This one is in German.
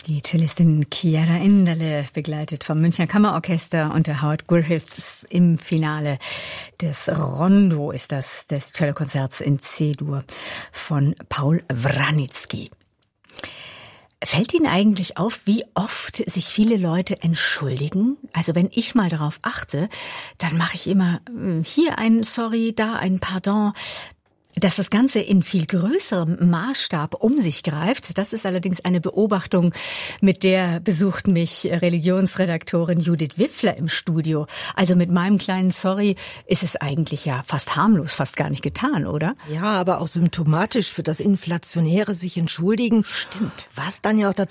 Die Cellistin Chiara Enderle, begleitet vom Münchner Kammerorchester unter Howard Griffiths im Finale des Rondo ist das, des Cellokonzerts in C-Dur von Paul Wranitzky. Fällt Ihnen eigentlich auf, wie oft sich viele Leute entschuldigen? Also wenn ich mal darauf achte, dann mache ich immer hier ein Sorry, da ein Pardon. Dass das Ganze in viel größerem Maßstab um sich greift, das ist allerdings eine Beobachtung, mit der besucht mich Religionsredaktorin Judith Wipfler im Studio. Also mit meinem kleinen Sorry ist es eigentlich ja fast harmlos, fast gar nicht getan, oder? Ja, aber auch symptomatisch für das inflationäre sich entschuldigen. Stimmt. Was dann ja auch dazu